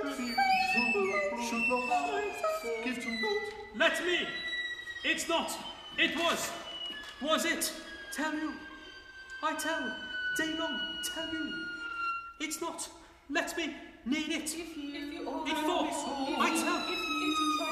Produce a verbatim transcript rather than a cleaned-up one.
should not give to. Let me. It's not. It was. Was it? Tell you. I tell. Day long. Tell you. It's not. Let me. Need it. If you, if you It thought. I tell. If you, if you try